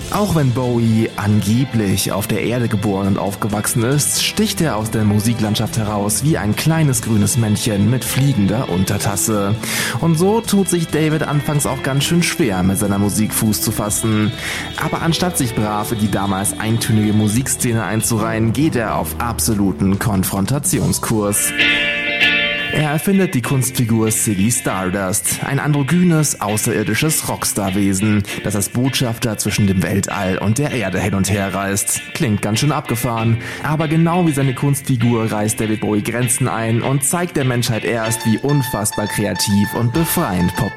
Auch wenn Bowie angeblich auf der Erde geboren und aufgewachsen ist, sticht er aus der Musiklandschaft heraus wie ein kleines grünes Männchen mit fliegender Untertasse. Und so tut sich David anfangs auch ganz schön schwer, mit seiner Musik Fuß zu fassen. Aber anstatt sich brav in die damals eintönige Musikszene einzureihen, geht er auf absoluten Konfrontationskurs. Er erfindet die Kunstfigur Ziggy Stardust, ein androgynes, außerirdisches Rockstar-Wesen, das als Botschafter zwischen dem Weltall und der Erde hin und her reist. Klingt ganz schön abgefahren, aber genau wie seine Kunstfigur reißt David Bowie Grenzen ein und zeigt der Menschheit erst, wie unfassbar kreativ und befreiend Pop